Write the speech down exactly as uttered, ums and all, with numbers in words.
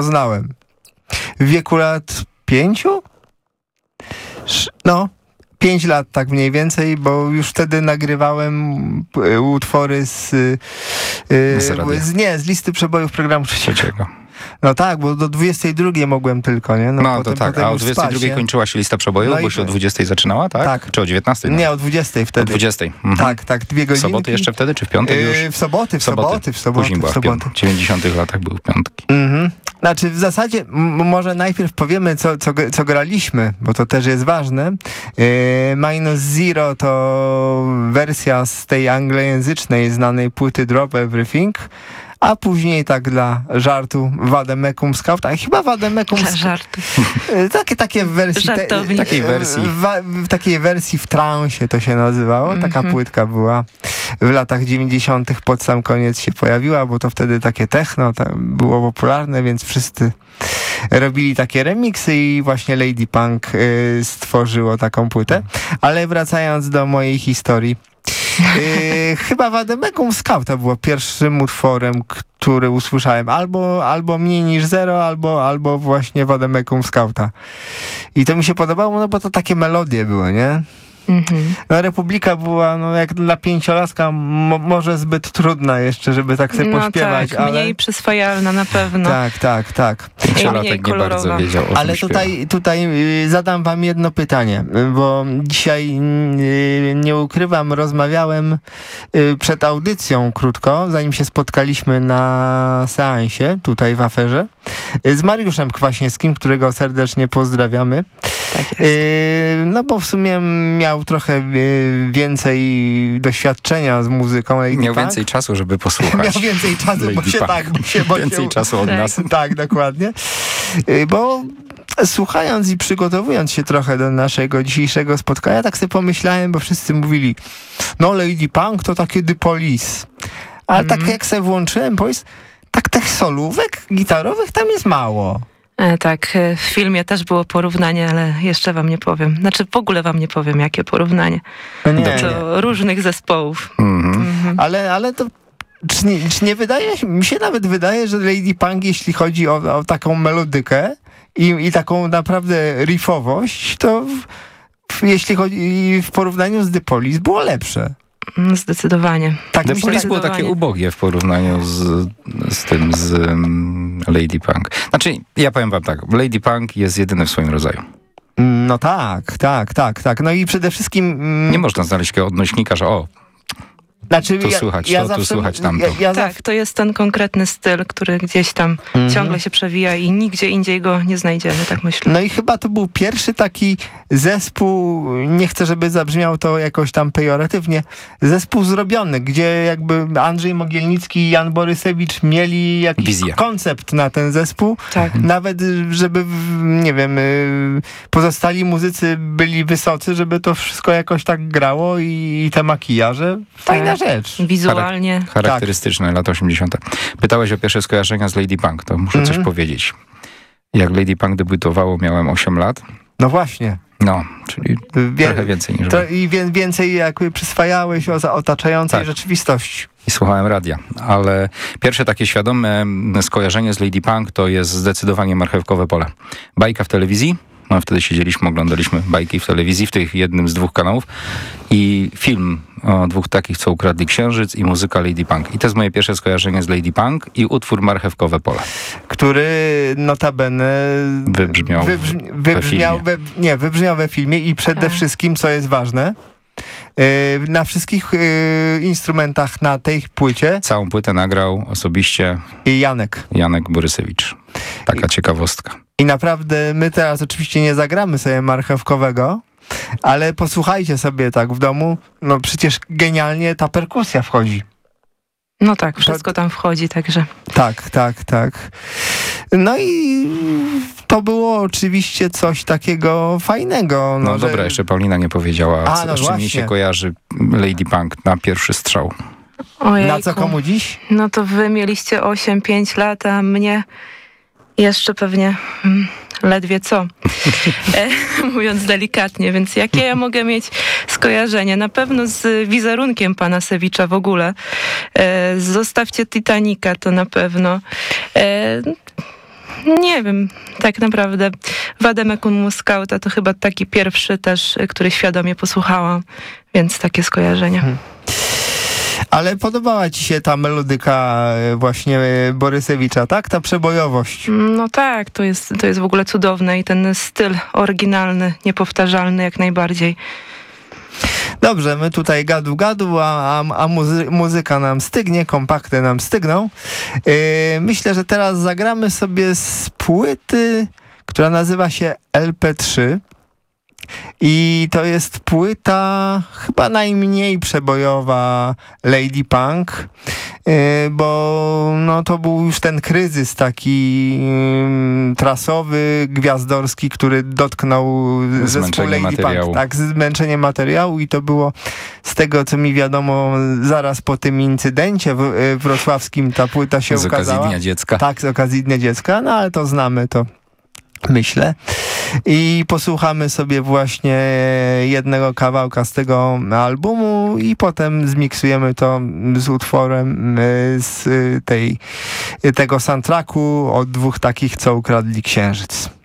poznałem. W wieku lat pięciu? No, pięć lat tak mniej więcej, bo już wtedy nagrywałem utwory z, z, z nie, z listy przebojów programu trzeciego. No tak, bo do dwudziestej drugiej mogłem tylko, nie? No, no potem, to tak, a o dwudziestej drugiej kończyła się lista przebojów, no bo się o dwudziestej zaczynała, tak? Tak. Czy o dziewiętnastej? No. Nie, o dwudziestej wtedy. O dwudziestej. Mhm. Tak, tak, dwie godziny. W soboty jeszcze wtedy, czy w piątek już? Yy, w soboty, w soboty, soboty, w soboty. Później była w soboty. W dziewięćdziesiątych latach były piątki. Mhm. Znaczy w zasadzie m- może najpierw powiemy, co, co, co graliśmy, bo to też jest ważne. Yy, Minus Zero to wersja z tej anglojęzycznej, znanej płyty Drop Everything, a później tak dla żartu Vademecum Scout, a chyba Vademecum Dla żartu. Takie, takie w wersji te, takiej wersji. W, w takiej wersji w transie to się nazywało. Taka mm-hmm. płytka była w latach dziewięćdziesiątych pod sam koniec się pojawiła, bo to wtedy takie techno było popularne, więc wszyscy robili takie remiksy i właśnie Lady Punk y, stworzyło taką płytę. Ale wracając do mojej historii, Yy, chyba Vademecum Scouta było pierwszym utworem, który usłyszałem. Albo, albo Mniej niż Zero, albo, albo właśnie Vademecum Scouta. I to mi się podobało, no bo to takie melodie były, nie? Mm-hmm. No, Republika była, no jak dla pięciolatka mo- może zbyt trudna jeszcze, żeby tak sobie no pośpiewać. Tak, ale... mniej przyswajalna na pewno. Tak, tak, tak. Pięciolatek nie bardzo wiedział, o ale tutaj, tutaj zadam wam jedno pytanie, bo dzisiaj nie ukrywam, rozmawiałem przed audycją krótko, zanim się spotkaliśmy na seansie, tutaj w Aferze, z Mariuszem Kwaśniewskim, którego serdecznie pozdrawiamy. Tak jest. No bo w sumie miał trochę więcej doświadczenia z muzyką Lady Miał Punk. więcej czasu, żeby posłuchać. Miał więcej czasu, bo się tak... Bo się, bo więcej się, czasu od tak, nas. Tak, dokładnie. Bo słuchając i przygotowując się trochę do naszego dzisiejszego spotkania, tak sobie pomyślałem, bo wszyscy mówili, no Lady Punk to takie The Police. Ale mm. tak jak sobie włączyłem Police, tak tych solówek gitarowych tam jest mało. E, tak, w filmie też było porównanie, ale jeszcze wam nie powiem. Znaczy w ogóle wam nie powiem, jakie porównanie. No nie, do nie. różnych zespołów. Mm-hmm. Mm-hmm. Ale, ale to czy nie, czy nie wydaje, mi się nawet wydaje, że Lady Punk, jeśli chodzi o, o taką melodykę i, i taką naprawdę riffowość, to w, w, jeśli chodzi w porównaniu z The Police było lepsze. Zdecydowanie. Tak, The Police było takie ubogie w porównaniu z, z tym, z um, Lady Punk. Znaczy, ja powiem wam tak, Lady Punk jest jedyny w swoim rodzaju. No tak, tak, tak, tak. No i przede wszystkim... Mm, nie można znaleźć takiego odnośnika, że o, Znaczy, tu ja, słychać ja to, zawsze, tu słychać tamto. Ja, ja tak, to jest ten konkretny styl, który gdzieś tam mm-hmm. ciągle się przewija i nigdzie indziej go nie znajdziemy, tak myślę. No i chyba to był pierwszy taki zespół, nie chcę, żeby zabrzmiało to jakoś tam pejoratywnie, zespół zrobiony, gdzie jakby Andrzej Mogielnicki i Jan Borysewicz mieli jakiś wizję, koncept na ten zespół. Tak. Nawet, żeby, nie wiem, pozostali muzycy byli wysocy, żeby to wszystko jakoś tak grało i, i te makijaże. Fajna tak. rzecz. Wizualnie. Charakterystyczne, tak. Lata osiemdziesiąte. Pytałeś o pierwsze skojarzenia z Lady Punk, to muszę mm-hmm. coś powiedzieć. Jak Lady Punk debiutowało, miałem osiem lat. No właśnie. No, czyli Wie, trochę więcej niż... To I wie, więcej jakby przyswajałeś o otaczającej tak. rzeczywistości. I słuchałem radia, ale pierwsze takie świadome skojarzenie z Lady Punk to jest zdecydowanie Marchewkowe Pole. Bajka w telewizji. No, wtedy siedzieliśmy, oglądaliśmy bajki w telewizji, w tych jednym z dwóch kanałów i film o dwóch takich, co ukradli księżyc i muzyka Lady Punk. I to jest moje pierwsze skojarzenie z Lady Punk i utwór Marchewkowe Pole. Który notabene wybrzmiał, wybrzmi, wybrzmiał we, we, nie, wybrzmiał we filmie i przede tak. wszystkim, co jest ważne, yy, na wszystkich yy, instrumentach na tej płycie. Całą płytę nagrał osobiście i Janek. Janek Borysewicz. Taka I, ciekawostka. I naprawdę my teraz oczywiście nie zagramy sobie marchewkowego, ale posłuchajcie sobie tak w domu, no przecież genialnie ta perkusja wchodzi. No tak, wszystko tam wchodzi, także... Tak, tak, tak. No i to było oczywiście coś takiego fajnego. No, no dobra, że... jeszcze Paulina nie powiedziała, A, no z czym mi się kojarzy Lady Punk na pierwszy strzał. Ojejku. Na co komu dziś? No to wy mieliście osiem pięć lat, a mnie jeszcze pewnie hmm, ledwie co. E, mówiąc delikatnie, więc jakie ja mogę mieć skojarzenie? Na pewno z wizerunkiem pana Sewicza w ogóle. E, zostawcie Titanica, to na pewno. E, Nie wiem, tak naprawdę. Vademecum Muscauta to chyba taki pierwszy też, który świadomie posłuchałam, więc takie skojarzenia. Hmm. Ale podobała ci się ta melodyka właśnie Borysewicza, tak? Ta przebojowość. No tak, to jest, to jest w ogóle cudowne i ten styl oryginalny, niepowtarzalny jak najbardziej. Dobrze, my tutaj gadu gadu, a, a, a muzy- muzyka nam stygnie, kompakty nam stygną. Yy, myślę, że teraz zagramy sobie z płyty, która nazywa się L P trzy. I to jest płyta chyba najmniej przebojowa Lady Punk, yy, bo no, to był już ten kryzys taki yy, trasowy, gwiazdorski, który dotknął zespół Lady materiału. Punk. Tak, zmęczenie materiału i to było z tego, co mi wiadomo, zaraz po tym incydencie w, yy, wrocławskim ta płyta się z ukazała. Z okazji Dnia Dziecka. Tak, z okazji Dnia Dziecka, no ale to znamy to. Myślę. I posłuchamy sobie właśnie jednego kawałka z tego albumu i potem zmiksujemy to z utworem z tej, tego soundtracku od dwóch takich, co ukradli księżyc.